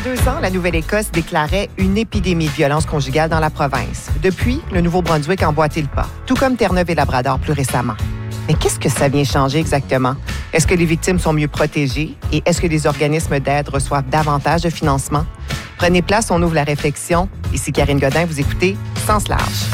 2 ans, la Nouvelle-Écosse déclarait une épidémie de violence conjugale dans la province. Depuis, le Nouveau-Brunswick a emboîté le pas, tout comme Terre-Neuve et Labrador plus récemment. Mais qu'est-ce que ça vient changer exactement? Est-ce que les victimes sont mieux protégées et est-ce que les organismes d'aide reçoivent davantage de financement? Prenez place, on ouvre la réflexion. Ici Karine Godin, vous écoutez Sens large.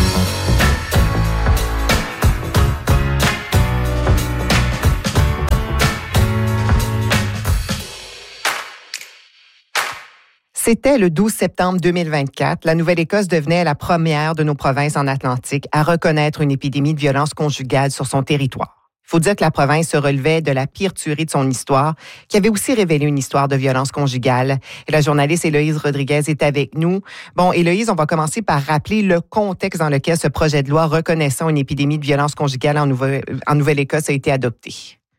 C'était le 12 septembre 2024. La Nouvelle-Écosse devenait la première de nos provinces en Atlantique à reconnaître une épidémie de violence conjugale sur son territoire. Il faut dire que la province se relevait de la pire tuerie de son histoire, qui avait aussi révélé une histoire de violence conjugale. Et la journaliste Héloïse Rodriguez est avec nous. Bon, Héloïse, on va commencer par rappeler le contexte dans lequel ce projet de loi reconnaissant une épidémie de violence conjugale en Nouvelle-Écosse a été adopté.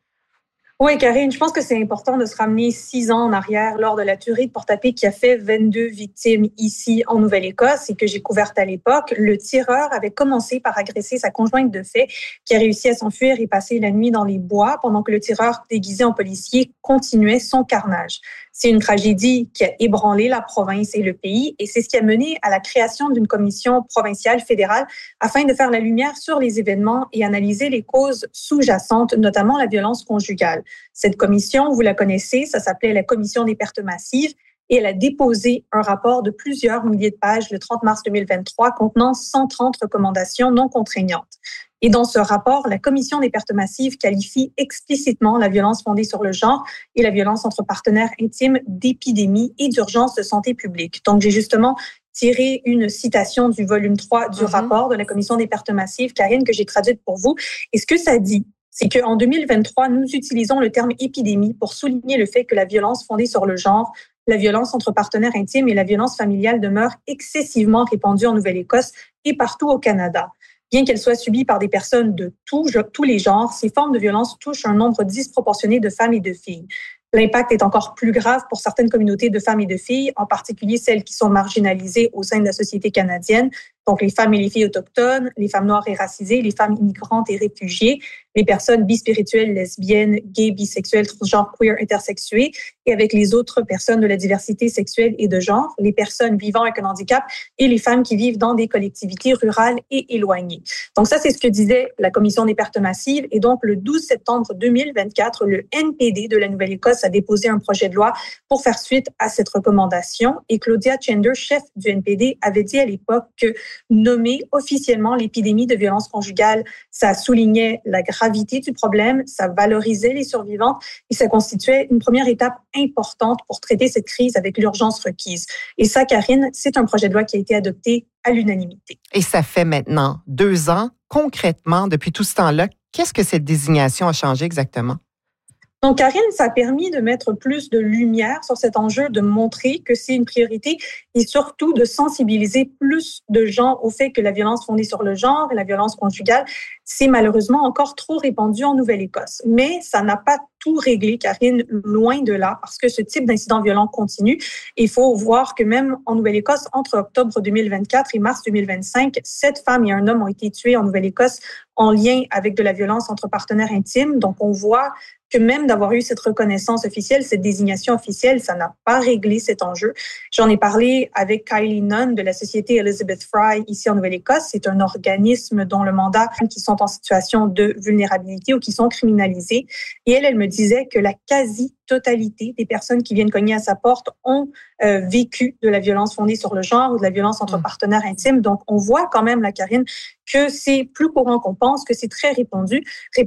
Oui, Karine, je pense que c'est important de se ramener 6 ans en arrière lors de la tuerie de Portapique qui a fait 22 victimes ici en Nouvelle-Écosse et que j'ai couverte à l'époque. Le tireur avait commencé par agresser sa conjointe de fait qui a réussi à s'enfuir et passer la nuit dans les bois pendant que le tireur déguisé en policier continuait son carnage. C'est une tragédie qui a ébranlé la province et le pays et c'est ce qui a mené à la création d'une commission provinciale fédérale afin de faire la lumière sur les événements et analyser les causes sous-jacentes, notamment la violence conjugale. Cette commission, vous la connaissez, ça s'appelait la Commission des pertes massives et elle a déposé un rapport de plusieurs milliers de pages le 30 mars 2023 contenant 130 recommandations non contraignantes. Et dans ce rapport, la Commission des pertes massives qualifie explicitement la violence fondée sur le genre et la violence entre partenaires intimes d'épidémie et d'urgence de santé publique. Donc, j'ai justement tiré une citation du volume 3 du rapport de la Commission des pertes massives, Karine, que j'ai traduite pour vous. Et ce que ça dit, c'est qu'en 2023, nous utilisons le terme épidémie pour souligner le fait que la violence fondée sur le genre, la violence entre partenaires intimes et la violence familiale demeurent excessivement répandues en Nouvelle-Écosse et partout au Canada. Bien qu'elles soient subies par des personnes de tous les genres, ces formes de violence touchent un nombre disproportionné de femmes et de filles. L'impact est encore plus grave pour certaines communautés de femmes et de filles, en particulier celles qui sont marginalisées au sein de la société canadienne, donc les femmes et les filles autochtones, les femmes noires et racisées, les femmes immigrantes et réfugiées, les personnes bispirituelles, lesbiennes, gays, bisexuelles, transgenres, queer, intersexuées, et avec les autres personnes de la diversité sexuelle et de genre, les personnes vivant avec un handicap et les femmes qui vivent dans des collectivités rurales et éloignées. Donc ça, c'est ce que disait la Commission des pertes massives. Et donc, le 12 septembre 2024, le NPD de la Nouvelle-Écosse a déposé un projet de loi pour faire suite à cette recommandation. Et Claudia Chender, chef du NPD, avait dit à l'époque que nommer officiellement l'épidémie de violence conjugale, ça soulignait la gravité du problème, ça valorisait les survivantes et ça constituait une première étape importante pour traiter cette crise avec l'urgence requise. Et ça, Karine, c'est un projet de loi qui a été adopté à l'unanimité. Et ça fait maintenant 2 ans. Concrètement, depuis tout ce temps-là, qu'est-ce que cette désignation a changé exactement? Donc, Karine, ça a permis de mettre plus de lumière sur cet enjeu, de montrer que c'est une priorité et surtout de sensibiliser plus de gens au fait que la violence fondée sur le genre et la violence conjugale, c'est malheureusement encore trop répandu en Nouvelle-Écosse. Mais ça n'a pas tout réglé, Karine, loin de là, parce que ce type d'incident violent continue. Il faut voir que même en Nouvelle-Écosse, entre octobre 2024 et mars 2025, 7 femmes et un homme ont été tués en Nouvelle-Écosse en lien avec de la violence entre partenaires intimes. Donc, on voit que même d'avoir eu cette reconnaissance officielle, cette désignation officielle, ça n'a pas réglé cet enjeu. J'en ai parlé avec Kylie Nunn de la Société Elizabeth Fry ici en Nouvelle-Écosse. C'est un organisme dont le mandat qui sont en situation de vulnérabilité ou qui sont criminalisés. Et elle me disait que la quasi-totalité des personnes qui viennent cogner à sa porte ont vécu de la violence fondée sur le genre ou de la violence entre partenaires intimes. Donc, on voit quand même, la Karine, que c'est plus courant qu'on pense, que c'est très répandu.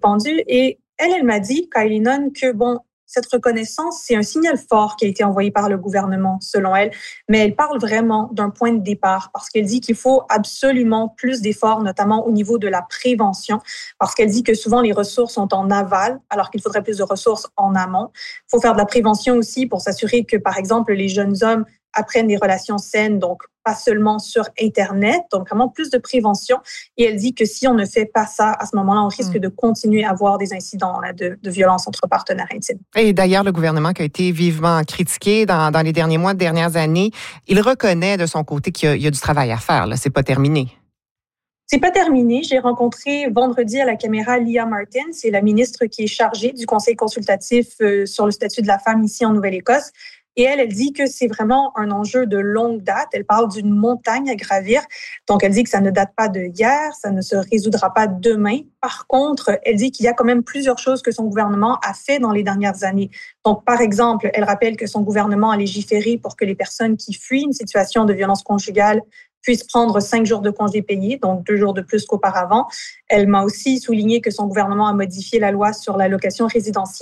Et elle m'a dit, Kylie Nunn, que cette reconnaissance, c'est un signal fort qui a été envoyé par le gouvernement, selon elle, mais elle parle vraiment d'un point de départ parce qu'elle dit qu'il faut absolument plus d'efforts, notamment au niveau de la prévention, parce qu'elle dit que souvent les ressources sont en aval, alors qu'il faudrait plus de ressources en amont. Il faut faire de la prévention aussi pour s'assurer que, par exemple, les jeunes hommes apprennent des relations saines, donc pas seulement sur Internet, donc vraiment plus de prévention. Et elle dit que si on ne fait pas ça, à ce moment-là, on risque de continuer à avoir des incidents de violence entre partenaires intimes. Et d'ailleurs, le gouvernement qui a été vivement critiqué dans les derniers mois, dernières années, il reconnaît de son côté qu'il y a du travail à faire. Là, c'est pas terminé. C'est pas terminé. J'ai rencontré vendredi à la caméra Leah Martin, c'est la ministre qui est chargée du Conseil consultatif sur le statut de la femme ici en Nouvelle-Écosse. Et elle dit que c'est vraiment un enjeu de longue date. Elle parle d'une montagne à gravir. Donc, elle dit que ça ne date pas de hier, ça ne se résoudra pas demain. Par contre, elle dit qu'il y a quand même plusieurs choses que son gouvernement a fait dans les dernières années. Donc, par exemple, elle rappelle que son gouvernement a légiféré pour que les personnes qui fuient une situation de violence conjugale puissent prendre 5 jours de congés payés, donc 2 jours de plus qu'auparavant. Elle m'a aussi souligné que son gouvernement a modifié la loi sur l'allocation résidentielle